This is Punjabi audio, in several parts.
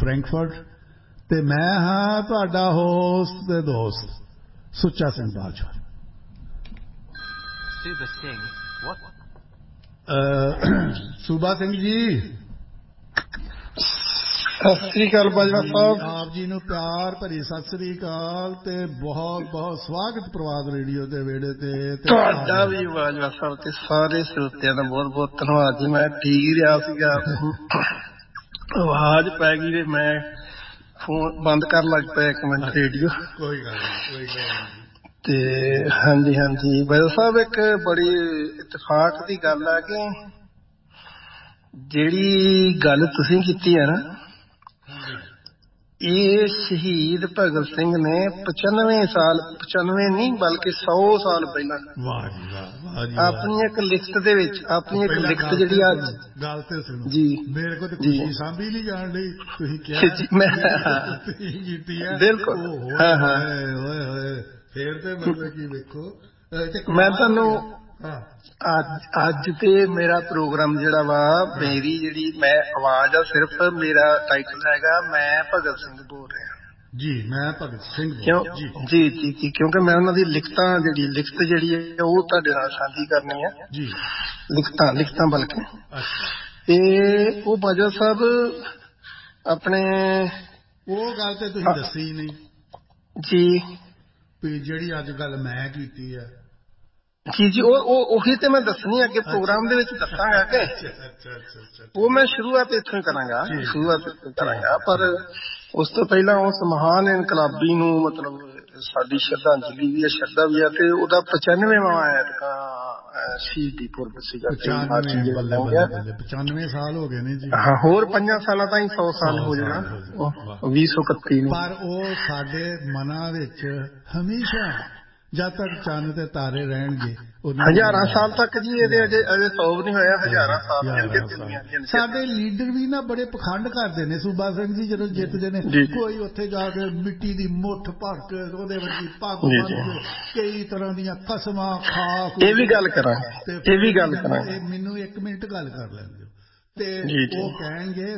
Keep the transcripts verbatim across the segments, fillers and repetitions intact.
ਫਰੈਂਕਫਰਟ ਤੇ ਮੈਂ ਹਾਂ ਤੁਹਾਡਾ ਹੋਸਟ ਤੇ ਦੋਸਤ ਸੁੱਚਾ ਸਿੰਘ ਬਾਜਵਾ। ਸੂਬਾ ਸਿੰਘ ਜੀ ਸਤਿ ਸ੍ਰੀ ਅਕਾਲ ਬਾਜਵਾ ਸਾਹਿਬ। ਆਪ ਜੀ ਨੂੰ ਪਿਆਰ ਭਰੀ ਸਤਿ ਸ੍ਰੀ ਅਕਾਲ ਤੇ ਬਹੁਤ ਬਹੁਤ ਸਵਾਗਤ ਪ੍ਰਵਾਦ ਰੇਡੀਓ ਦੇ ਵਿਹੜੇ ਤੇ। ਤੁਹਾਡਾ ਵੀ ਬਾਜਵਾ ਸਾਹਿਬ ਤੇ ਸਾਰੇ ਸਰੋਤਿਆਂ ਦਾ ਬਹੁਤ ਬਹੁਤ ਧੰਨਵਾਦ ਜੀ। ਮੈਂ ਠੀਕ ਰਿਹਾ ਸੀਗਾ, ਆਵਾਜ਼ ਪੈ ਗਈ ਤੇ ਮੈਂ ਫੋਨ ਬੰਦ ਕਰਨ ਲੱਗ ਪਿਆ ਇੱਕ ਮਿੰਟ ਰੇਡੀਓ। ਕੋਈ ਗੱਲ ਨਹੀਂ ਕੋਈ ਗੱਲ ਨਹੀਂ। ਤੇ ਹਾਂਜੀ ਹਾਂਜੀ ਬਾਜਵਾ ਸਾਹਿਬ ਇੱਕ ਬੜੀ ਇਤਫਾਕ ਦੀ ਗੱਲ ਹੈ ਕਿ ਜਿਹੜੀ ਗੱਲ ਤੁਸੀਂ ਕੀਤੀ ਹੈ ਨਾ, ਇਹ ਸ਼ਹੀਦ ਭਗਤ ਸਿੰਘ ਨੇ ਪਚਾਨਵੇਂ ਸਾਲ ਪਚਾਨਵੇਂ ਨਹੀਂ ਬਲਕਿ ਸੌ ਸਾਲ ਪਹਿਲਾਂ ਆਪਣੀ ਇੱਕ ਲਿਖਤ ਦੇ ਵਿੱਚ ਆਪਣੀ ਇੱਕ ਲਿਖਤ ਜਿਹੜੀ ਅੱਜ ਗੱਲ ਤੇ ਸੁਣੋ ਜੀ ਮੇਰੇ ਕੋਲ ਤਾਂ ਖੁਸ਼ੀ ਸਾਂਭੀ ਨਹੀਂ ਜਾਣ ਡਈ। ਤੁਸੀਂ ਕਿਹਾ ਕੀਤੀ ਹੈ ਬਿਲਕੁਲ। ਓਏ ਹੋਏ ਫੇਰ ਤੇ ਮਤਲਬ ਕੀ ਵੇਖੋ ਮੈਂ ਤੁਹਾਨੂੰ ਅੱਜ ਅੱਜ ਤੇ ਮੇਰਾ ਪ੍ਰੋਗਰਾਮ ਜਿਹੜਾ ਵਾ ਮੇਰੀ ਜਿਹੜੀ ਮੈਂ ਆਵਾਜ਼ ਆ ਸਿਰਫ ਮੇਰਾ ਟਾਈਟਲ ਹੈਗਾ ਮੈਂ ਭਗਤ ਸਿੰਘ ਬੋਲ ਰਿਹਾ ਜੀ। ਮੈਂ ਭਗਤ ਸਿੰਘ ਕਿਉਂ ਜੀ ਜੀ ਜੀ ਕਿਉਂਕਿ ਮੈਂ ਉਹਨਾਂ ਦੀ ਲਿਖਤਾਂ ਜਿਹੜੀ ਲਿਖਤ ਜਿਹੜੀ ਹੈ ਉਹ ਤੁਹਾਡੇ ਨਾਲ ਸਾਂਝੀ ਕਰਨੀ ਹੈ ਜੀ। ਲਿਖਤਾਂ ਲਿਖਤਾਂ ਬਲਕਿ ਤੇ ਉਹ ਬਾਜਵਾ ਸਾਹਿਬ ਆਪਣੇ ਉਹ ਗੱਲ ਤੇ ਤੁਸੀਂ ਦੱਸੀ ਨਹੀਂ ਜੀ ਵੀ ਜਿਹੜੀ ਅੱਜ ਗੱਲ ਮੈਂ ਕੀਤੀ ਹੈ ਜੀ ਜੀ ਉਹ ਉਹੀ ਤੇ ਮੈਂ ਦੱਸਣੀ ਅੱਗੇ ਪ੍ਰੋਗਰਾਮ ਦੇ ਵਿੱਚ ਦੱਸਾਂਗਾ ਕਿ ਉਹ ਮੈਂ ਸ਼ੁਰੂਆਤ ਇੱਥੋਂ ਹੀ ਕਰਾਂਗਾ ਸ਼ੁਰੂਆਤ ਇੱਥੋਂ ਕਰਾਂਗਾ। ਪਰ ਉਸ ਤੋਂ ਪਹਿਲਾਂ ਉਸ ਮਹਾਨ ਇਨਕਲਾਬੀ ਨੂੰ ਮਤਲਬ ਸਾਡੀ ਸ਼ਰਧਾਂਜਲੀ ਵੀ ਹੈ, ਸ਼ਰਧਾ ਵੀ ਹੈ ਤੇ ਉਹਦਾ ਪਚਾਨਵੇਵਾਂ ਐਤਕਾਂ ਸ਼ਹੀਦੀ ਪੁਰਬ ਸੀਗਾ। ਪਚਾਨਵੇਂ ਸਾਲ ਹੋ ਗਏ ਨੇ ਜੀ। ਹਾਂ ਹੋਰ ਪੰਜਾਂ ਸਾਲਾਂ ਤਾਈਂ ਸੌ ਸਾਲ ਹੋ ਜਾਣਾ ਵੀਹ ਸੌ ਇਕੱਤੀ ਨੂੰ। ਪਰ ਉਹ ਸਾਡੇ ਮਨਾਂ ਵਿੱਚ ਹਮੇਸ਼ਾ ਜਦ ਤੱਕ ਚੰਨ ਤੇ ਤਾਰੇ ਰਹਿਣਗੇ ਹਜ਼ਾਰਾਂ ਸਾਲ ਤੱਕ ਜੀ। ਇਹਦੇ ਅਜੇ ਅਜੇ ਸੌ ਨਹੀਂ ਹੋਇਆ, ਹਜ਼ਾਰਾਂ ਸਾਲ। ਸਾਡੇ ਲੀਡਰ ਵੀ ਨਾ ਬੜੇ ਪਖੰਡ ਕਰਦੇ ਨੇ ਸੂਬਾ ਸਿੰਘ ਜੀ ਜਦੋਂ ਜਿੱਤਦੇ ਨੇ। ਕੋਈ ਉੱਥੇ ਜਾ ਕੇ ਮਿੱਟੀ ਦੀ ਮੁੱਠ ਭਰ ਕੇ ਉਹਦੇ ਵਰਗੀ ਪੱਗ ਬੰਨ੍ਹ ਕੇ ਕਈ ਤਰ੍ਹਾਂ ਦੀਆਂ ਕਸਮਾਂ ਖਾ ਇਹ ਵੀ ਗੱਲ ਕਰਾਂਗੇ ਇਹ ਵੀ ਗੱਲ ਕਰਾਂਗੇ ਮੈਨੂੰ ਇੱਕ ਮਿੰਟ ਗੱਲ ਕਰ ਲੈਣ ਦਿਓ। ਤੇ ਉਹ ਕਹਿਣਗੇ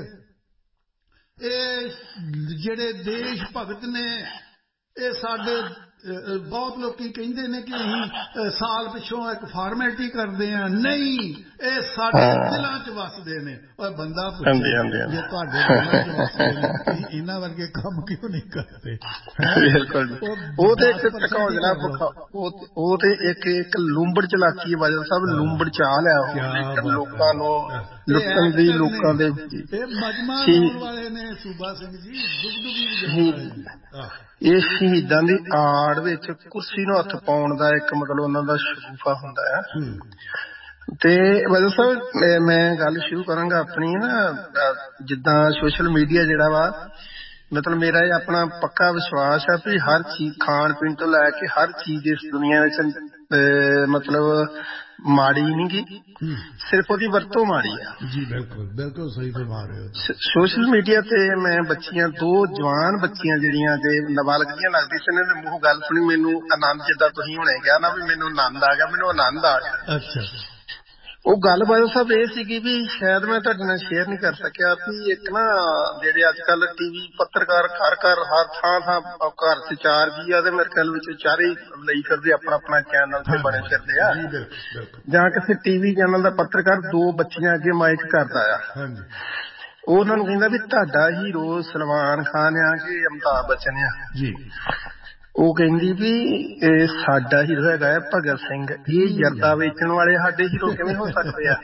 ਇਹ ਜਿਹੜੇ ਦੇਸ਼ ਭਗਤ ਨੇ ਇਹ ਸਾਡੇ ਬਹੁਤ ਲੋਕੀ ਕਹਿੰਦੇ ਨੇ ਕਿ ਅਸੀਂ ਸਾਲ ਪਿੱਛੋਂ ਇੱਕ ਫਾਰਮੈਲਿਟੀ ਕਰਦੇ ਹਾਂ। ਨਹੀਂ, ਇਹ ਸਾਡੇ ਦਿਲਾਂ ਚ ਵਸਦੇ ਨੇ। ਔਰ ਬੰਦਾ ਪੁੱਛੇ ਜੇ ਤੁਹਾਡੇ ਦਿਲਾਂ ਚ ਵਸਦੇ ਨੇ ਤੁਸੀਂ ਇਹਨਾਂ ਵਰਗੇ ਕੰਮ ਕਿਉਂ ਨਹੀਂ ਕਰਦੇ? ਬਿਲਕੁਲ ਉਹ ਤੇ ਇੱਕ ਟਕਾਉਣਾ ਉਹ ਤੇ ਇੱਕ ਇੱਕ ਲੂੰਬੜ ਚਲਾਕੀ ਬਾਜਵਾ ਸਾਹਿਬ ਲੂੰਬੜ ਚਾਹ ਲਿਆ ਲੋਕਾਂ ਨੂੰ ਲੁੱਟਣ ਦੀ ਲੋਕਾਂ ਦੇ। ਇਹ ਮਜਮਾ ਲਾਉਣ ਵਾਲੇ ਨੇ ਸੂਬਾ ਸਿੰਘ ਜੀ, ਦੁਗਦੁਗੀ ਇਹ ਸ਼ਹੀਦਾਂ ਦੀ ਆੜ ਵਿੱਚ ਕੁਰਸੀ ਨੂੰ ਹੱਥ ਪਾਉਣ ਦਾ ਇੱਕ ਮਤਲਬ ਉਹਨਾਂ ਦਾ ਸ਼ਗੂਫਾ ਹੁੰਦਾ ਹੈ। ਤੇ ਬਾਜਵਾ ਸਾਹਿਬ ਮੈਂ ਗੱਲ ਸ਼ੁਰੂ ਕਰਾਂਗਾ ਆਪਣੀ ਨਾ, ਜਿੱਦਾਂ ਸੋਸ਼ਲ ਮੀਡੀਆ ਜਿਹੜਾ ਵਾ ਮਤਲਬ ਮੇਰਾ ਇਹ ਆਪਣਾ ਪੱਕਾ ਵਿਸ਼ਵਾਸ ਹੈ ਵੀ ਹਰ ਚੀਜ਼ ਖਾਣ ਪੀਣ ਤੋਂ ਲੈ ਕੇ ਹਰ ਚੀਜ਼ ਇਸ ਦੁਨੀਆ ਵਿੱਚ ਮਤਲਬ ਮਾੜੀ ਨਹੀਂ ਗੀ, ਸਿਰਫ ਉਹਦੀ ਵਰਤੋਂ ਮਾੜੀ ਆ। ਜੀ ਬਿਲਕੁਲ ਬਿਲਕੁਲ ਸਹੀ ਫਰਮਾ ਰਹੇ ਹੋ। ਸੋਸ਼ਲ ਮੀਡੀਆ ਤੇ ਮੈਂ ਬੱਚੀਆਂ ਦੋ ਜਵਾਨ ਬੱਚੀਆਂ ਜਿਹੜੀਆਂ ਤੇ ਨਾਬਾਲਗ ਦੀਆਂ ਲੱਗਦੀ ਸੀ ਇਹਨਾਂ ਦੇ ਮੂੰਹ ਗੱਲ ਸੁਣੀ ਮੈਨੂੰ ਆਨੰਦ, ਜਿੱਦਾਂ ਤੁਸੀਂ ਹੁਣੇ ਕਿਹਾ ਨਾ ਵੀ ਮੈਨੂੰ ਆਨੰਦ ਆ ਗਿਆ, ਮੈਨੂੰ ਆਨੰਦ ਆ ਗਿਆ। ਅੱਛਾ ਉਹ ਗੱਲ ਬਾਜਵਾ ਸਾਹਿਬ ਇਹ ਸੀਗੀ ਵੀ ਸ਼ਾਇਦ ਮੈਂ ਤੁਹਾਡੇ ਨਾਲ ਸ਼ੇਅਰ ਨਹੀਂ ਕਰ ਸਕਿਆ ਵੀ ਇੱਕ ਨਾ ਜਿਹੜੇ ਅੱਜ ਕੱਲ ਟੀਵੀ ਪੱਤਰਕਾਰ ਘਰ ਘਰ ਹਰ ਥਾਂ ਥਾਂ ਘਰ ਚ ਚਾਰ ਜੀ ਆ ਤੇ ਮੇਰੇ ਖਿਆਲ ਵਿੱਚ ਚਾਰੇ ਲਈ ਫਿਰਦੇ ਆਪਣਾ ਆਪਣਾ ਚੈਨਲ ਤੇ ਬਣੇ ਫਿਰਦੇ ਆ ਜਾਂ ਕਿਸੇ ਟੀਵੀ ਚੈਨਲ ਦਾ ਪੱਤਰਕਾਰ ਦੋ ਬੱਚੀਆਂ ਅੱਗੇ ਮਾਈਕ ਕਰਦਾ ਆ। ਉਹ ਉਹਨਾਂ ਨੂੰ ਕਹਿੰਦਾ ਵੀ ਤੁਹਾਡਾ ਹੀਰੋ ਸਲਮਾਨ ਖਾਨ ਆ ਕਿ ਅਮਿਤਾਭ ਬੱਚਨ ਆ ਜੀ? ਉਹ ਕਹਿੰਦੀ ਵੀ ਇਹ ਸਾਡਾ ਹੀਰੋ ਹੈਗਾ ਹੈ ਭਗਤ ਸਿੰਘ। ਇਹ ਜਰਦਾ ਵੇਚਣ ਵਾਲੇ ਸਾਡੇ ਹੀਰੋ ਕਿਵੇਂ ਹੋ ਸਕਦੇ ਆ?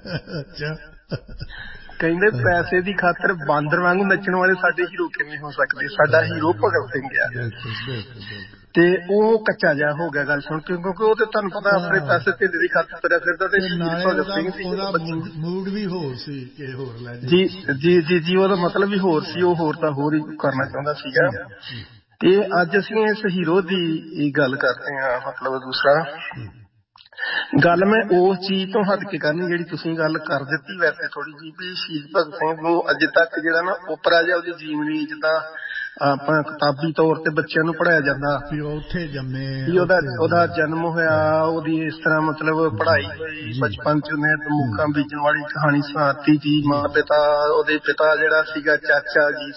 ਕਹਿੰਦੇ ਪੈਸੇ ਦੀ ਖਾਤਰ ਬਾਂਦਰ ਵਾਂਗੂ ਨੱਚਣ ਵਾਲੇ ਸਾਡੇ ਹੀਰੋ ਕਿਵੇਂ ਹੋ ਸਕਦੇ? ਸਾਡਾ ਹੀਰੋ ਭਗਤ ਸਿੰਘ ਆ। ਤੇ ਉਹ ਕੱਚਾ ਜਿਹਾ ਹੋ ਗਿਆ ਗੱਲ ਸੁਣ ਕੇ, ਕਿਉਂਕਿ ਉਹ ਤੇ ਤੁਹਾਨੂੰ ਪਤਾ ਆਪਣੇ ਪੈਸੇ ਢਿੱਲੇ ਦੀ ਖਾਤਰ ਤੁਰਿਆ ਫਿਰਦਾ ਤੇ ਭਗਤ ਸਿੰਘ ਸੀ। ਮੂਡ ਵੀ ਹੋਰ ਸੀ ਕਿ ਹੋਰ ਲੈ ਜੀ ਜੀ ਜੀ ਜੀ ਉਹਦਾ ਮਤਲਬ ਵੀ ਹੋਰ ਸੀ, ਉਹ ਹੋਰ ਤਾਂ ਹੋਰ ਹੀ ਕਰਨਾ ਚਾਹੁੰਦਾ ਸੀਗਾ। ਤੇ ਅੱਜ ਅਸੀਂ ਇਸ ਹੀਰੋ ਦੀ ਗੱਲ ਕਰਦੇ ਹਾਂ। ਮਤਲਬ ਦੂਸਰਾ ਗੱਲ ਮੈਂ ਉਸ ਚੀਜ਼ ਤੋਂ ਹਟ ਕੇ ਕਰਨੀ ਜਿਹੜੀ ਤੁਸੀਂ ਗੱਲ ਕਰ ਦਿੱਤੀ ਵੈਸੇ ਥੋੜੀ ਜਿਹੀ ਵੀ ਸ਼ਹੀਦ ਭਗਤ ਸਿੰਘ ਨੂੰ ਅਜੇ ਤੱਕ ਜਿਹੜਾ ਨਾ ਓਪਰਾ ਜਿਹਾ ਉਹਦੀ ਜੀਵਨੀ ਜਿੱਦਾਂ ਆਪਾਂ ਕਿਤਾਬੀ ਤੌਰ ਤੇ ਬੱਚਿਆਂ ਨੂੰ ਪੜ੍ਹਾਇਆ ਜਾਂਦਾ ਵੀ ਉੱਥੇ ਜੰਮੇ ਉਹਦਾ ਉਹਦਾ ਜਨਮ ਹੋਇਆ, ਉਹਦੀ ਇਸ ਤਰ੍ਹਾਂ ਮਤਲਬ ਪੜ੍ਹਾਈ ਹੋਈ, ਬਚਪਨ ਚ ਉਹਨੇ ਤਮੂਕਾਂ ਬੀਜਣ ਵਾਲੀ ਕਹਾਣੀ ਸੁਣਾਤੀ ਜੀ। ਮਾਂ ਪਿਤਾ ਉਹਦੇ ਪਿਤਾ ਜਿਹੜਾ ਸੀਗਾ ਚਾਚਾ ਜੀ